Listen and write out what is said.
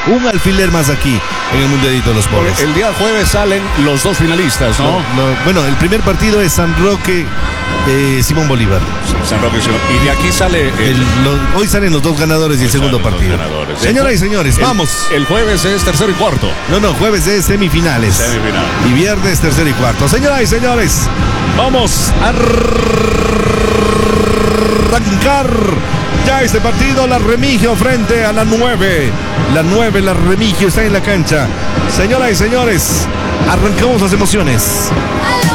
un alfiler más aquí en el Mundialito de los Pobres. El día jueves salen los dos finalistas, ¿no? Bueno, el primer partido es San Roque, Simón Bolívar. San Roque, y de aquí sale hoy salen los dos ganadores y el segundo partido. Señoras y señores, vamos. El jueves es tercero y cuarto. No, jueves es semifinales. Y viernes tercero y cuarto. Señoras y señores, vamos a arrancar ya este partido. La Remigio frente a la 9. La 9, la Remigio está en la cancha. Señoras y señores, arrancamos las emociones.